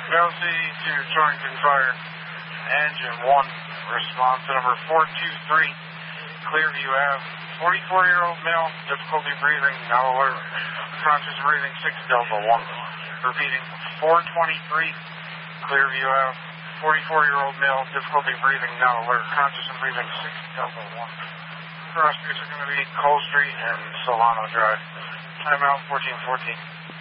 Bell City to Torrington Fire. Engine 1, response to number 423. Clearview Ave. 44-year-old male, difficulty breathing, now alert. Conscious breathing, 6 Delta 1. Repeating, 423. Clearview Ave. 44-year-old male, difficulty breathing, now alert. Conscious and breathing, 6 Delta 1. Cross streets are going to be Cole Street and Solano Drive. Timeout 1414.